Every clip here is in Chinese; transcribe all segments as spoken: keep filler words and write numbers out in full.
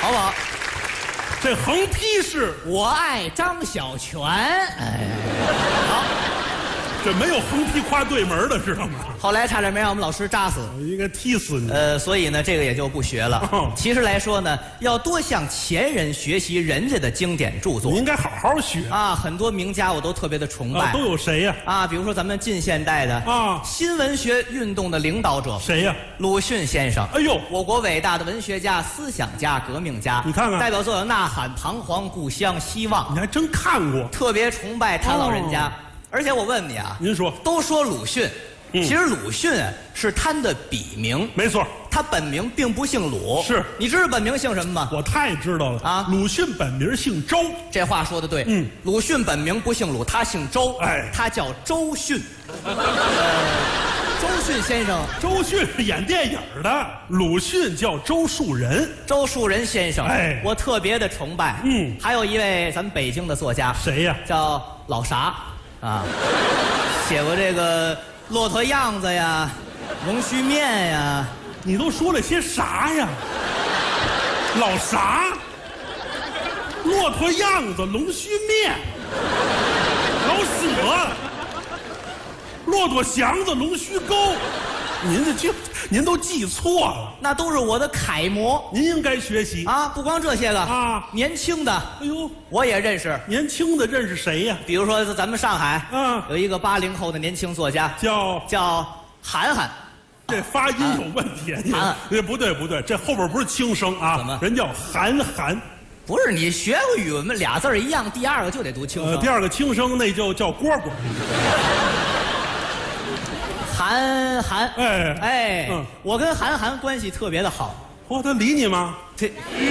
好不好？ 这横批是我爱张小泉。哎，好。 这没有横批夸对门的，知道吗？ 后来差点没让我们老师扎死。 我应该踢死你。 呃，所以呢，这个也就不学了。 哦、 其实来说呢，要多向前人学习人家的经典著作。 你应该好好学啊！很多名家我都特别的崇拜。 啊、都有谁呀？ 啊，比如说咱们近现代的啊， 新文学运动的领导者谁呀？ 鲁迅先生。 哎呦， 我国伟大的文学家、思想家、革命家。 你看看， 代表作有《呐喊》《彷徨》《故乡》《希望》。 你还真看过？ 特别崇拜他老人家。哦、而且我问你啊， 您说， 都说鲁迅。 嗯、 其实鲁迅是他的笔名， 没错， 他本名并不姓鲁。 是， 你知道本名姓什么吗？ 我太知道了啊！ 鲁迅本名姓周， 这话说的对。 嗯， 鲁迅本名不姓鲁，他姓周。 哎， 他叫周迅。呃，周迅先生， 周迅是演电影的，鲁迅叫周树人。 周树人先生， 哎， 我特别的崇拜。 嗯， 还有一位咱们北京的作家， 谁呀？ 叫老啥啊，写过这个。骆驼样子呀，龙须面呀， 你都说了些啥呀？老啥？骆驼样子，龙须面，老舍，骆驼祥子，龙须沟。您这就您都记错了， 那都是我的楷模， 您应该学习啊！不光这些个啊， 年轻的， 哎呦， 我也认识。 年轻的认识谁呀？ 比如说咱们上海， 嗯， 有一个八零后的年轻作家， 叫叫韩寒。 这发音有问题， 韩寒， 这不对不对，这后边不是轻声啊， 怎么？ 人叫韩寒。 不是你学过语文吗？俩字一样，第二个就得读轻声。 呃，第二个轻声那就叫蝈蝈。 韩寒， 哎哎， 嗯， 我跟韩寒关系特别的好。 哦，他理你吗？ 这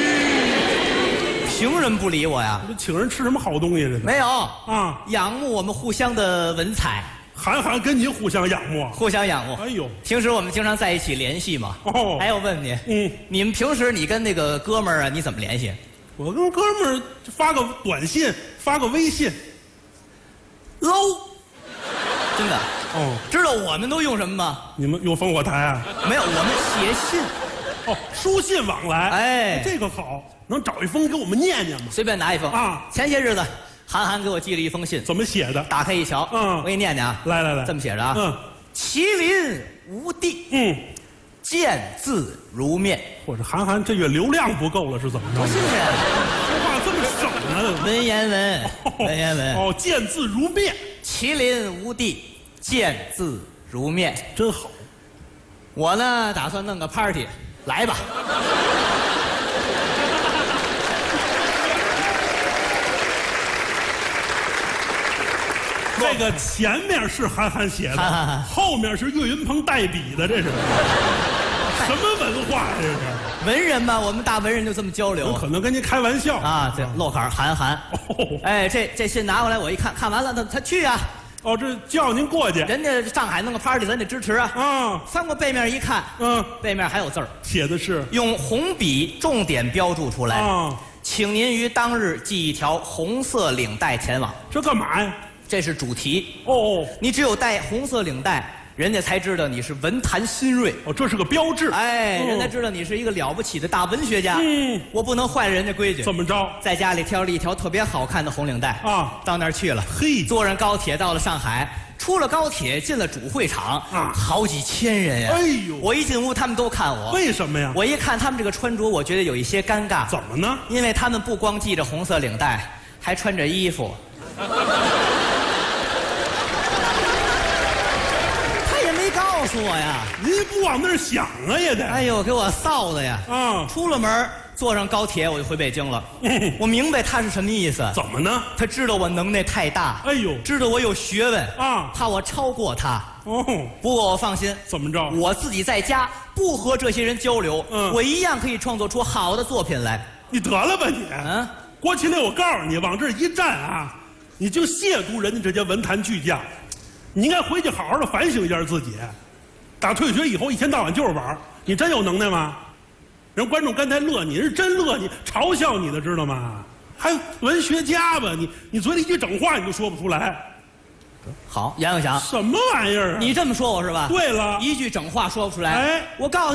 凭人不理我呀？ 这请人吃什么好东西？这没有啊， 仰慕我们互相的文采。 韩寒跟您互相仰慕， 互相仰慕。 哎呦， 平时我们经常在一起联系嘛。 哦， 哎，我问你， 嗯， 你们平时你跟那个哥们儿啊，你怎么联系？ 我跟哥们儿发个短信，发个微信 ，low， 真的。 哦， 知道我们都用什么吗？ 你们用烽火台啊？ 没有，我们写信。 哦，书信往来。 哎， 这个好，能找一封给我们念念吗？ 随便拿一封啊。 前些日子，韩寒给我寄了一封信， 怎么写的？ 打开一瞧， 嗯， 我给你念念啊。 来来来， 这么写着啊。 嗯， 麒麟无地， 嗯， 见字如面。 或者韩寒这月流量不够了，是怎么着？ 多新鲜！ 说话这么省呢？ 文言文，文言文。 哦，见字如面。 麒麟无地，见字如面， 真好。 我呢，打算弄个 party， 来吧。 这个前面是韩寒写的， 韩寒后面是岳云鹏代笔的，这是什么文化呀？这是文人嘛，我们大文人就这么交流。 有可能跟您开玩笑啊，这漏坎韩寒。 哦， 哎，这这信拿过来，我一看，看完了，他他去啊。 哦，这叫您过去。 人家上海弄个 party， 咱得支持啊。 啊， 翻过背面一看， 嗯， 背面还有字儿， 写的是用红笔重点标注出来啊， 请您于当日系一条红色领带前往。 这干嘛呀？ 这是主题。 哦， 你只有带红色领带，人家才知道你是文坛新锐。 哦，这是个标志。 哎， 哦、 人家知道你是一个了不起的大文学家。 嗯， 我不能坏了人家规矩。 怎么着？ 在家里挑了一条特别好看的红领带啊， 到那儿去了。 嘿， 坐上高铁到了上海，出了高铁进了主会场啊， 好几千人呀！ 哎呦， 我一进屋，他们都看我。 为什么呀？ 我一看他们这个穿着，我觉得有一些尴尬。 怎么呢？ 因为他们不光系着红色领带，还穿着衣服。告诉我呀， 您不往那儿想啊，也得。 哎呦，给我臊的呀！ 啊， 出了门，坐上高铁，我就回北京了。嗯、我明白他是什么意思。 怎么呢？ 他知道我能耐太大。 哎呦， 知道我有学问啊， 怕我超过他。 哦， 不过我放心。 怎么着？ 我自己在家不和这些人交流， 嗯， 我一样可以创作出好的作品来。 你得了吧你！ 嗯， 郭麒麟，我告诉你，往这一站啊，你就亵渎人家这些文坛巨匠。你应该回去好好的反省一下自己。打退学以后一天到晚就是玩，你真有能耐吗？人观众刚才乐你，是真乐你，嘲笑你的，知道吗？还文学家吧，你你嘴里一句整话你都说不出来。 好，杨永祥， 什么玩意儿啊？ 你这么说我是吧？ 对了， 一句整话说不出来。 哎， 我告诉你。